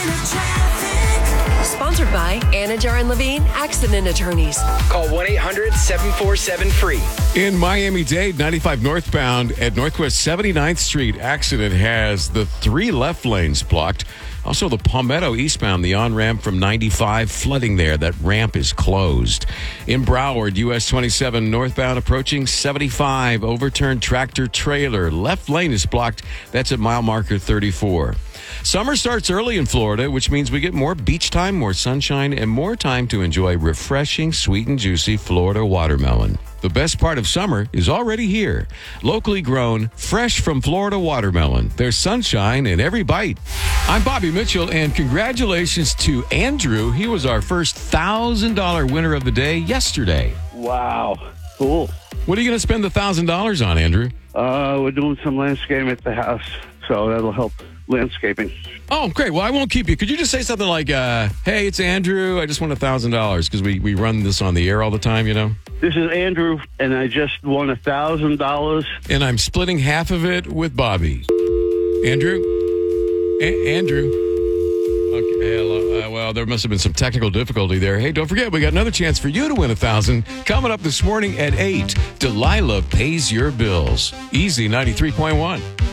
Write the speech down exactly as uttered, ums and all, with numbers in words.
Sponsored by Anajar and Levine Accident Attorneys. Call one eight hundred seven four seven free. In Miami-Dade, ninety-five northbound at Northwest seventy-ninth Street, accident has the three left lanes blocked. Also, the Palmetto eastbound, the on-ramp from ninety-five, flooding there. That ramp is closed. In Broward, U S twenty-seven northbound approaching seventy-five, overturned tractor trailer. Left lane is blocked. That's at mile marker thirty-four. Summer starts early in Florida, which means we get more beach time, more sunshine, and more time to enjoy refreshing, sweet and juicy Florida watermelon. The best part of summer is already here. Locally grown, fresh from Florida watermelon. There's sunshine in every bite. I'm Bobby Mitchell, and congratulations to Andrew. He was our first one thousand dollars winner of the day yesterday. Wow. Cool. What are you going to spend the one thousand dollars on, Andrew? Uh, we're doing some landscaping at the house, so that'll help landscaping. Oh, great. Well, I won't keep you. Could you just say something like, uh, hey, it's Andrew. I just won one thousand dollars because we, we run this on the air all the time, you know? This is Andrew, and I just won one thousand dollars. And I'm splitting half of it with Bobby. Andrew? A- Andrew? Okay, hello. Uh, well, there must have been some technical difficulty there. Hey, don't forget, we got another chance for you to win one thousand dollars. Coming up this morning at eight, Delilah pays your bills. Easy ninety-three point one.